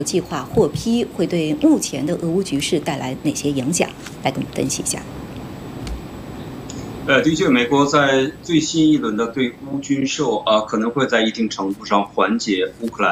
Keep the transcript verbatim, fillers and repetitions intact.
计划获批会对目前的俄乌局势带来哪些影响？来给我们分析一下。 呃，的确，美国在最新一轮的对乌军售啊，可能会在一定程度上缓解乌克兰